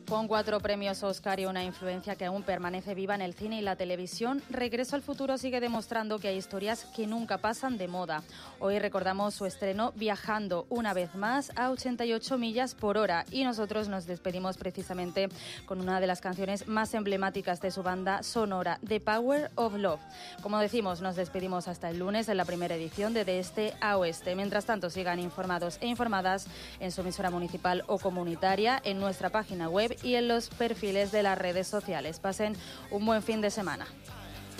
Con 4 premios Oscar y una influencia que aún permanece viva en el cine y la televisión, Regreso al futuro sigue demostrando que hay historias que nunca pasan de moda. Hoy recordamos su estreno viajando una vez más a 88 millas por hora y nosotros nos despedimos precisamente con una de las canciones más emblemáticas de su banda sonora, The Power of Love. Como decimos, nos despedimos hasta el lunes en la primera edición de Este a Oeste. Mientras tanto, sigan informados e informadas en su emisora municipal o comunitaria, en nuestra página web y en los perfiles de las redes sociales. Pasen un buen fin de semana.